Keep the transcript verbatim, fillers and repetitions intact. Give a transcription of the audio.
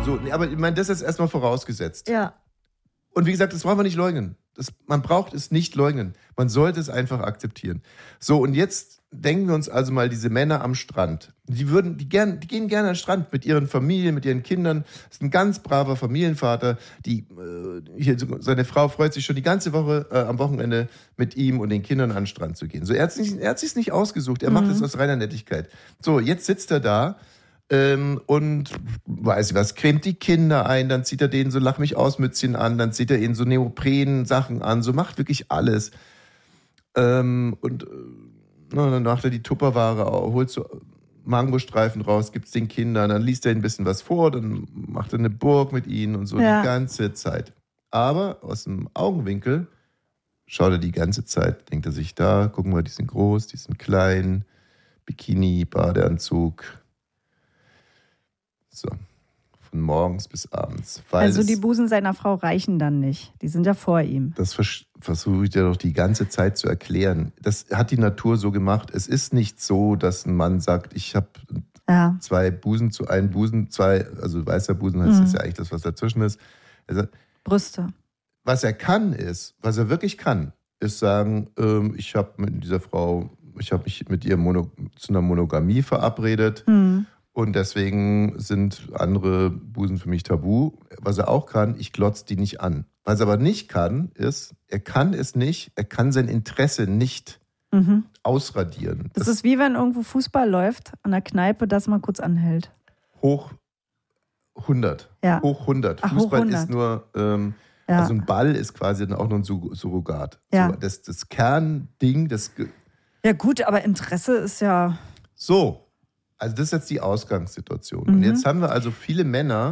So, nee, aber ich meine, das ist erstmal vorausgesetzt. Ja. Und wie gesagt, das brauchen wir nicht leugnen. Das, man braucht es nicht leugnen. Man sollte es einfach akzeptieren. So, und jetzt denken wir uns also mal diese Männer am Strand. Die würden, die gern, die gehen gerne an den Strand mit ihren Familien, mit ihren Kindern. Das ist ein ganz braver Familienvater. Die, äh, hier, seine Frau freut sich schon die ganze Woche äh, am Wochenende mit ihm und den Kindern an den Strand zu gehen. So, er hat es sich nicht ausgesucht. Er mhm. macht es aus reiner Nettigkeit. So, jetzt sitzt er da. Ähm, und weiß ich was, cremt die Kinder ein, dann zieht er denen so Lach-mich-aus-Mützchen an, dann zieht er ihnen so Neopren-Sachen an, so macht wirklich alles. Ähm, und na, dann macht er die Tupperware, holt so Mangostreifen raus, gibt's den Kindern, dann liest er ihnen ein bisschen was vor, dann macht er eine Burg mit ihnen und so ja. die ganze Zeit. Aber aus dem Augenwinkel schaut er die ganze Zeit, denkt er sich, da, gucken wir, die sind groß, die sind klein, Bikini, Badeanzug. So, von morgens bis abends. Weil also die Busen seiner Frau reichen dann nicht. Die sind ja vor ihm. Das vers- versuche ich dir doch die ganze Zeit zu erklären. Das hat die Natur so gemacht. Es ist nicht so, dass ein Mann sagt, ich habe ja. zwei Busen zu einem Busen, zwei, also weißer Busen, das mhm. ist ja eigentlich das, was dazwischen ist. Also, Brüste. Was er kann ist, was er wirklich kann, ist sagen, ähm, ich habe mit dieser Frau, ich habe mich mit ihr mono- zu einer Monogamie verabredet. Mhm. Und deswegen sind andere Busen für mich tabu. Was er auch kann, ich glotze die nicht an. Was er aber nicht kann, ist, er kann es nicht, er kann sein Interesse nicht mhm. ausradieren. Das, das ist wie wenn irgendwo Fußball läuft an der Kneipe, dass man kurz anhält. Hoch hundert. Ja. Hoch hundert. Ach, Fußball hoch hundert. ist nur, ähm, ja. also ein Ball ist quasi dann auch nur ein Sur- Surrogat. Ja. So, das, das Kernding, das... Ja gut, aber Interesse ist ja... So. Also das ist jetzt die Ausgangssituation. Mhm. Und jetzt haben wir also viele Männer,